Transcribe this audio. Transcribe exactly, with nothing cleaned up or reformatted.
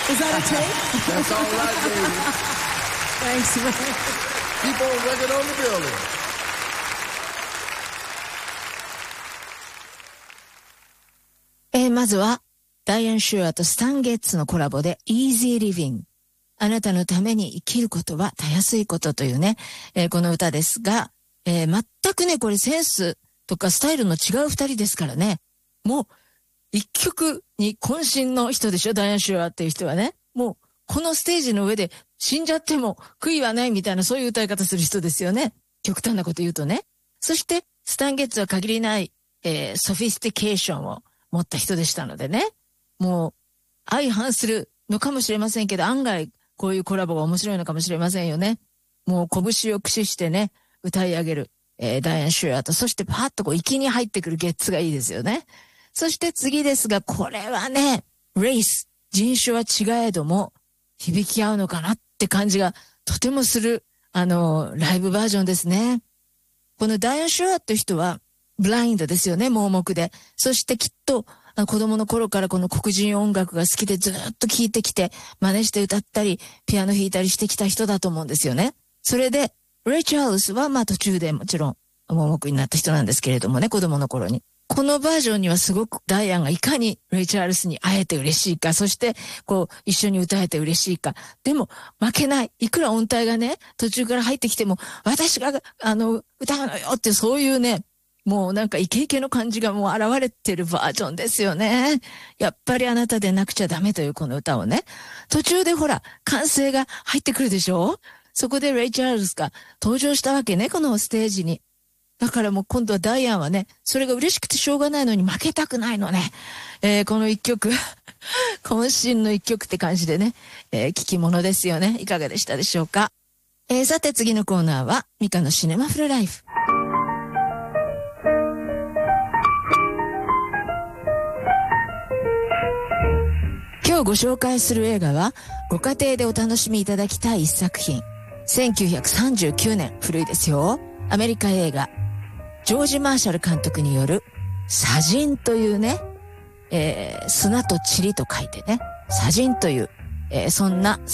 Is that a tape? That's all right, baby. Thanks, man. Keep on working on the building. えー、まずはダイアン・シュアーとスタン・ゲッツのコラボで Easy Living。あなたのために生きることはたやすいことというね、えー、この歌ですが、えー、全くね、これセンスとかスタイルの違う二人ですからね。もう一曲に渾身の人でしょ、ダイアン・シュアーっていう人はね。もうこのステージの上で死んじゃっても悔いはないみたいな、そういう歌い方する人ですよね。極端なこと言うとね。そしてスタン・ゲッツは限りない、えー、ソフィスティケーションを持った人でしたのでね。もう相反するのかもしれませんけど、案外こういうコラボが面白いのかもしれませんよね。もう拳を駆使してね、歌い上げる、えー、ダイアン・シュアーと、そしてパーッとこう息に入ってくるゲッツがいいですよね。そして次ですが、これはね、レイス、人種は違えども響き合うのかなって感じがとてもする、あの、ライブバージョンですね。このダイアン・シュアーって人は、ブラインドですよね、盲目で。そしてきっと、子供の頃からこの黒人音楽が好きでずっと聴いてきて、真似して歌ったり、ピアノ弾いたりしてきた人だと思うんですよね。それで、レイ・チャールズはまあ途中でもちろん盲目になった人なんですけれどもね、子供の頃に。このバージョンにはすごくダイアンがいかにレイ・チャールズに会えて嬉しいか、そしてこう一緒に歌えて嬉しいか。でも負けない。いくら音程がね、途中から入ってきても、私があの歌うのよってそういうね、もうなんかイケイケの感じがもう現れてるバージョンですよね。やっぱりあなたでなくちゃダメというこの歌をね。途中でほら、歓声が入ってくるでしょ？そこでレイ・チャールズが登場したわけね、このステージに。だからもう今度はダイアンはね、それが嬉しくてしょうがないのに負けたくないのね。えー、この一曲、渾身の一曲って感じでね、えー、聞き物ですよね。いかがでしたでしょうか？えー、さて次のコーナーは、ミカのシネマフルライフ。今日ご紹介する映画は、ご家庭でお楽しみいただきたい一作品。せんきゅうひゃくさんじゅうきゅうねん、古いですよ。アメリカ映画、ジョージ・マーシャル監督による、砂塵というね、えー、砂と塵と書いてね、砂塵という、えー、そんな